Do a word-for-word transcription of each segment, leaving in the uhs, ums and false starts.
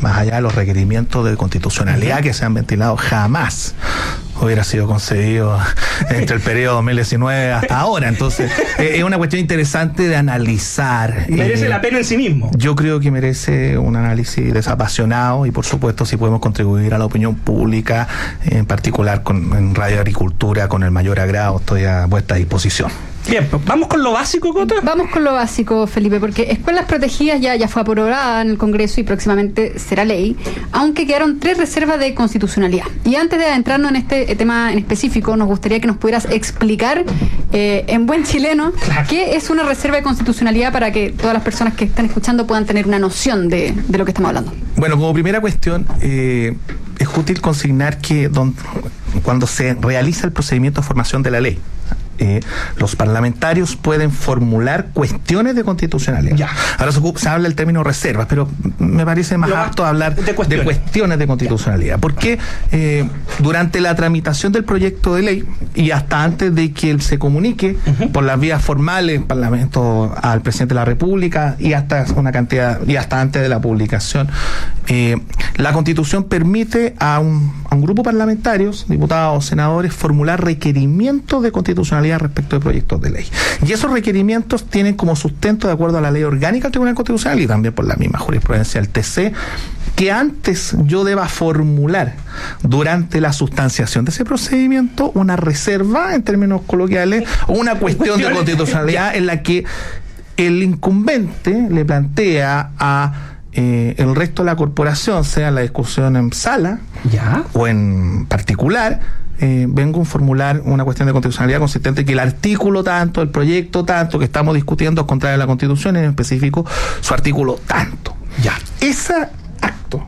más allá de los requerimientos de constitucionalidad que se han ventilado, jamás hubiera sido concedido entre el periodo dos mil diecinueve hasta ahora. Entonces, eh, es una cuestión interesante de analizar. Merece eh, la pena en sí mismo. Yo creo que merece un análisis desapasionado y, por supuesto, si podemos contribuir a la opinión pública, en particular con en Radio Agricultura, con el mayor agrado, estoy a vuestra disposición. Bien, pues vamos con lo básico, Cota. Vamos con lo básico, Felipe, porque Escuelas Protegidas ya, ya fue aprobada en el Congreso y próximamente será ley, aunque quedaron tres reservas de constitucionalidad. Y antes de adentrarnos en este tema en específico, nos gustaría que nos pudieras explicar eh, en buen chileno claro. qué es una reserva de constitucionalidad para que todas las personas que están escuchando puedan tener una noción de, de lo que estamos hablando. Bueno, como primera cuestión, eh, es útil consignar que don, cuando se realiza el procedimiento de formación de la ley, Eh, los parlamentarios pueden formular cuestiones de constitucionalidad. Ya. Ahora se, se habla el término reservas, pero me parece más Lo apto hablar de cuestiones de, cuestiones de constitucionalidad. Porque eh, durante la tramitación del proyecto de ley y hasta antes de que él se comunique uh-huh. por las vías formales, Parlamento al presidente de la República y hasta una cantidad y hasta antes de la publicación, eh, la Constitución permite a un, a un grupo de parlamentarios, diputados, senadores, formular requerimientos de constitucionalidad respecto de proyectos de ley. Y esos requerimientos tienen como sustento, de acuerdo a la ley orgánica del Tribunal Constitucional y también por la misma jurisprudencia del T C, que antes yo deba formular durante la sustanciación de ese procedimiento una reserva, en términos coloquiales, o una cuestión de constitucionalidad en la que el incumbente le plantea a eh, el resto de la corporación, sea la discusión en sala ¿Ya? o en particular, Eh, vengo a formular una cuestión de constitucionalidad consistente en que el artículo tanto, el proyecto tanto que estamos discutiendo es contrario a la Constitución, en específico su artículo tanto. Ya. Ese acto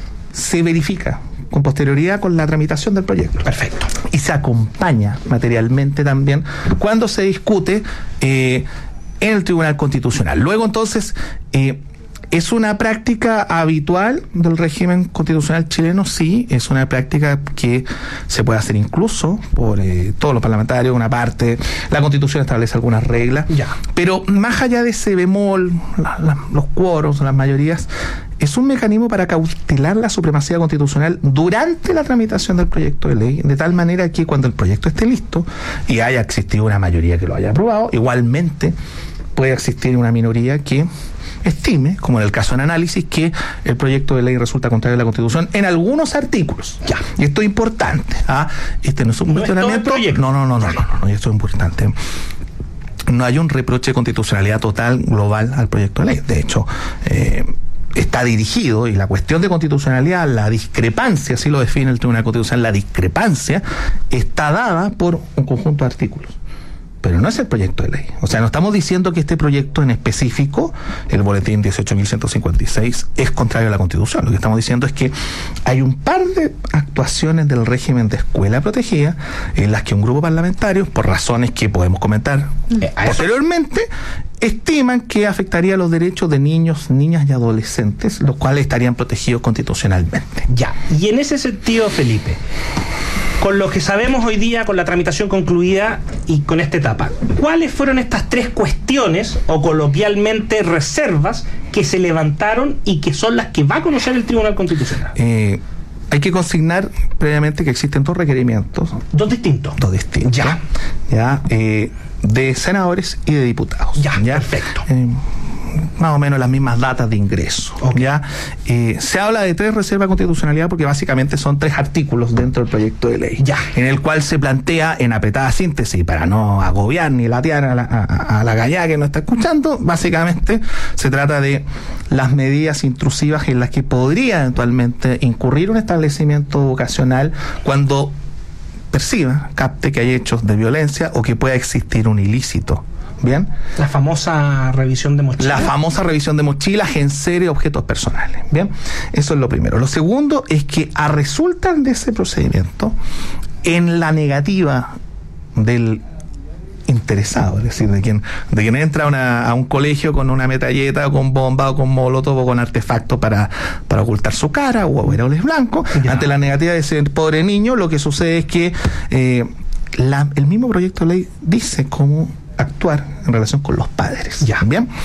se verifica con posterioridad con la tramitación del proyecto. Perfecto. Y se acompaña materialmente también cuando se discute eh, en el Tribunal Constitucional. Luego, entonces, eh, ¿es una práctica habitual del régimen constitucional chileno? Sí, es una práctica que se puede hacer incluso por eh, todos los parlamentarios, una parte. La Constitución establece algunas reglas. Ya. Pero más allá de ese bemol, la, la, los quórum, las mayorías, es un mecanismo para cautelar la supremacía constitucional durante la tramitación del proyecto de ley, de tal manera que cuando el proyecto esté listo y haya existido una mayoría que lo haya aprobado, igualmente puede existir una minoría que estime, como en el caso en análisis, que el proyecto de ley resulta contrario a la Constitución en algunos artículos. Ya. Y esto es importante. ¿ah? Este no es un No cuestionamiento. Es todo el no, no, no, no, no, no, no, esto es importante. No hay un reproche de constitucionalidad total global al proyecto de ley. De hecho, eh, está dirigido, y la cuestión de constitucionalidad, la discrepancia, así lo define el Tribunal Constitucional, la discrepancia está dada por un conjunto de artículos. Pero no es el proyecto de ley. O sea, no estamos diciendo que este proyecto en específico, el boletín dieciocho mil ciento cincuenta y seis, es contrario a la Constitución. Lo que estamos diciendo es que hay un par de actuaciones del régimen de escuela protegida en las que un grupo parlamentario, por razones que podemos comentar eh, posteriormente, estiman que afectaría los derechos de niños, niñas y adolescentes, los cuales estarían protegidos constitucionalmente. Ya. Y en ese sentido, Felipe, con lo que sabemos hoy día, con la tramitación concluida y con esta etapa, ¿cuáles fueron estas tres cuestiones, o coloquialmente reservas, que se levantaron y que son las que va a conocer el Tribunal Constitucional? Eh, hay que consignar previamente que existen dos requerimientos. Dos distintos. Dos distintos. Ya. Ya, eh, de senadores y de diputados. Ya, ¿ya? Perfecto. Eh, más o menos las mismas datas de ingreso. Okay. ¿Ya? Eh, se habla de tres reservas de constitucionalidad porque básicamente son tres artículos dentro del proyecto de ley, ya. en el cual se plantea, en apretada síntesis, para no agobiar ni latear a la, a, a la gallada que no está escuchando, básicamente se trata de las medidas intrusivas en las que podría eventualmente incurrir un establecimiento vocacional cuando perciba, capte que hay hechos de violencia o que pueda existir un ilícito. Bien. La famosa revisión de mochilas. La famosa revisión de mochilas, enseres, objetos personales. Bien. Eso es lo primero. Lo segundo es que a resultas de ese procedimiento, en la negativa del interesado, es decir, de quien, de quien entra a, una, a un colegio con una metralleta o con bomba o con molotov o con artefacto para, para ocultar su cara o overoles blancos, ya. Ante la negativa de ese pobre niño, lo que sucede es que eh, la, el mismo proyecto de ley dice cómo actuar en relación con los padres. Ya. Bien.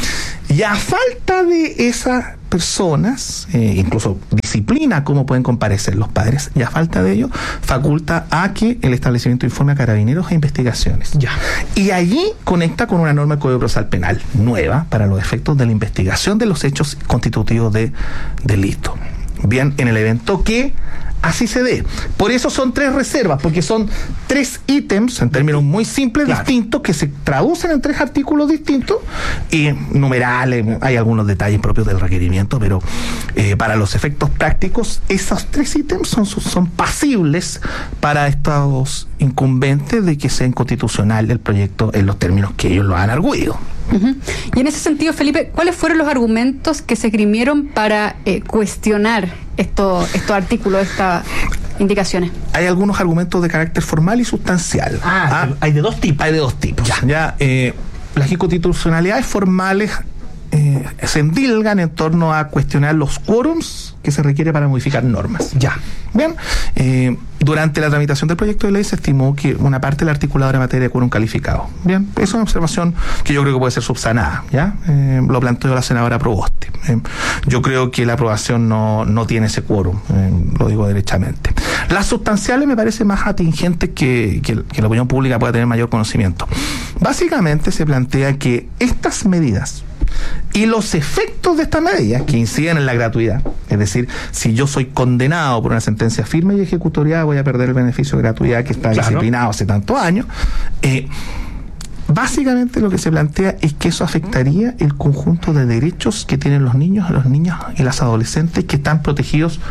Y a falta de esas personas, eh, incluso disciplina cómo pueden comparecer los padres, y a falta de ello, faculta a que el establecimiento informe a carabineros e investigaciones. Ya. Y allí conecta con una norma del Código Procesal Penal nueva para los efectos de la investigación de los hechos constitutivos de delito. Bien, en el evento que así se dé. Por eso son tres reservas, porque son tres ítems, en términos muy simples, claro, distintos, que se traducen en tres artículos distintos, y numerales, hay algunos detalles propios del requerimiento, pero eh, para los efectos prácticos, esos tres ítems son, son pasibles para estos incumbentes de que sea inconstitucional el proyecto en los términos que ellos lo han arguido. Uh-huh. Y en ese sentido, Felipe, ¿cuáles fueron los argumentos que se esgrimieron para eh, cuestionar esto, estos artículos, estas indicaciones? Hay algunos argumentos de carácter formal y sustancial. Ah, ah hay de dos tipos. Hay de dos tipos. Ya, ya eh, las inconstitucionalidades formales eh, se endilgan en torno a cuestionar los quórums que se requiere para modificar normas. Ya. Bien, eh, durante la tramitación del proyecto de ley se estimó que una parte del articulado era materia de quórum calificado. Bien, es una observación que yo creo que puede ser subsanada, ¿ya? Eh, lo planteó la senadora Proboste. Eh, yo creo que la aprobación no, no tiene ese quórum, eh, lo digo derechamente. Las sustanciales me parece más atingentes que, que, que la opinión pública pueda tener mayor conocimiento. Básicamente se plantea que estas medidas y los efectos de estas medidas que inciden en la gratuidad, es decir, si yo soy condenado por una sentencia firme y ejecutoriada, voy a perder el beneficio de gratuidad que está claro, disciplinado hace tantos años. Eh, básicamente lo que se plantea es que eso afectaría el conjunto de derechos que tienen los niños, los niños y las adolescentes que están protegidos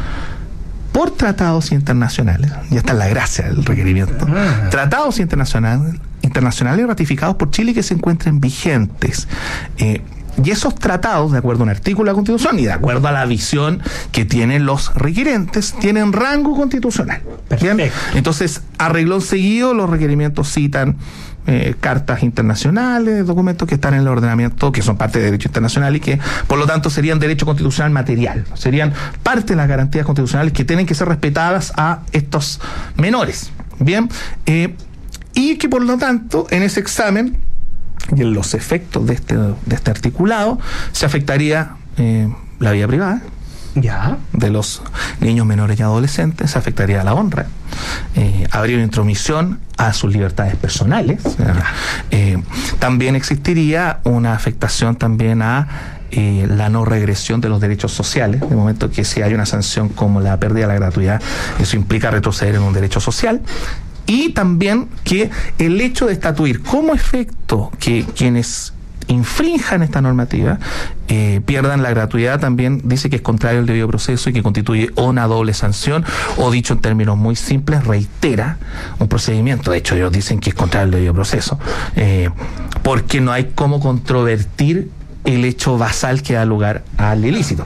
por tratados internacionales. Ya está la gracia del requerimiento. Ah. Tratados internacionales, internacionales ratificados por Chile que se encuentren vigentes. Eh, Y esos tratados, de acuerdo a un artículo de la Constitución y de acuerdo a la visión que tienen los requerentes, tienen rango constitucional. ¿Bien? Entonces, a renglón seguido, los requerimientos citan eh, cartas internacionales, documentos que están en el ordenamiento, que son parte de derecho internacional y que, por lo tanto, serían derecho constitucional material. Serían parte de las garantías constitucionales que tienen que ser respetadas a estos menores. Bien, eh, y que, por lo tanto, en ese examen y en los efectos de este, de este articulado se afectaría eh, la vida privada ya de los niños menores y adolescentes, se afectaría la honra, eh, habría una intromisión a sus libertades personales, eh, también existiría una afectación también a Eh, la no regresión de los derechos sociales, de momento que si hay una sanción como la pérdida de la gratuidad, eso implica retroceder en un derecho social. Y también que el hecho de estatuir como efecto que quienes infrinjan esta normativa eh, pierdan la gratuidad, también dice que es contrario al debido proceso y que constituye una doble sanción, o dicho en términos muy simples, reitera un procedimiento. De hecho, ellos dicen que es contrario al debido proceso, eh, porque no hay cómo controvertir el hecho basal que da lugar al ilícito.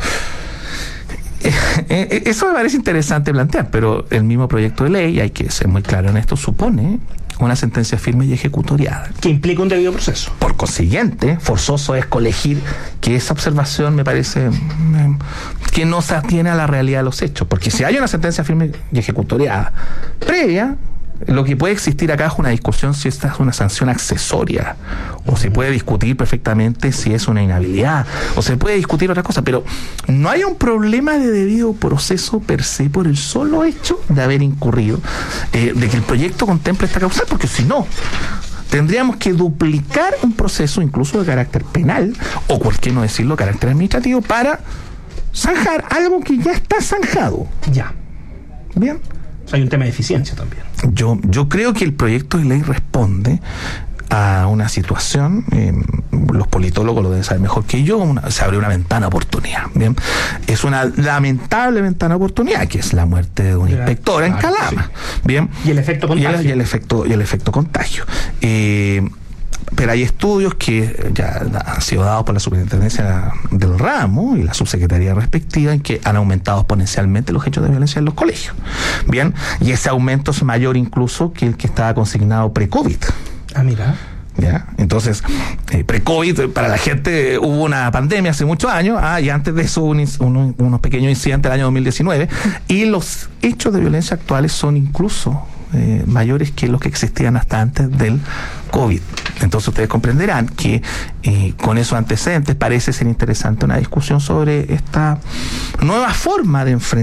Eso me parece interesante plantear, pero el mismo proyecto de ley, hay que ser muy claro en esto, supone una sentencia firme y ejecutoriada. Que implica un debido proceso. Por consiguiente, forzoso es colegir que esa observación me parece eh, que no se atiene a la realidad de los hechos, porque si hay una sentencia firme y ejecutoriada previa, lo que puede existir acá es una discusión si esta es una sanción accesoria, o se puede discutir perfectamente si es una inhabilidad, o se puede discutir otra cosa, pero no hay un problema de debido proceso per se por el solo hecho de haber incurrido, eh, de que el proyecto contemple esta causal, porque si no, tendríamos que duplicar un proceso incluso de carácter penal, o por qué no decirlo, carácter administrativo, para zanjar algo que ya está zanjado. Ya. Bien. O sea, hay un tema de eficiencia también. Yo, yo creo que el proyecto de ley responde a una situación, eh, los politólogos lo deben saber mejor que yo, una, se abre una ventana de oportunidad. Bien, es una lamentable ventana de oportunidad, que es la muerte de un inspector en Calama. Sí. Bien. Y el efecto contagio. Y el, y el efecto, y el efecto contagio. Eh, pero hay estudios que ya han sido dados por la superintendencia del ramo y la subsecretaría respectiva en que han aumentado exponencialmente los hechos de violencia en los colegios. Bien, y ese aumento es mayor incluso que el que estaba consignado pre-COVID. Ah, mira. ¿Ya? Entonces, eh, pre-COVID, para la gente hubo una pandemia hace muchos años, ah, y antes de eso un, un, unos pequeños incidentes del año dos mil diecinueve, y los hechos de violencia actuales son incluso eh, mayores que los que existían hasta antes del COVID. Entonces ustedes comprenderán que eh, con esos antecedentes parece ser interesante una discusión sobre esta nueva forma de enfrentar